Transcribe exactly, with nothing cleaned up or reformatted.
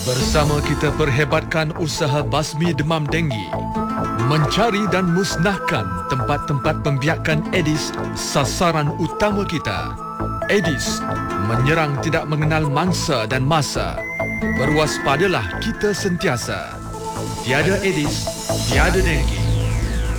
Bersama kita perhebatkan usaha basmi demam denggi, mencari dan musnahkan tempat-tempat pembiakan Aedes, sasaran utama kita. Aedes menyerang tidak mengenal mangsa dan masa. Berwaspadalah kita sentiasa. Tiada Aedes, tiada denggi.